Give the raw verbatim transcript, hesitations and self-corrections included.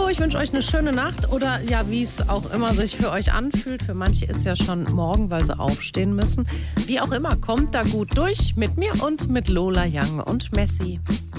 ich wünsche euch eine schöne Nacht oder ja, wie es auch immer sich für euch anfühlt. Für manche ist ja schon morgen, weil sie aufstehen müssen. Wie auch immer, kommt da gut durch mit mir und mit Lola Young und Messi.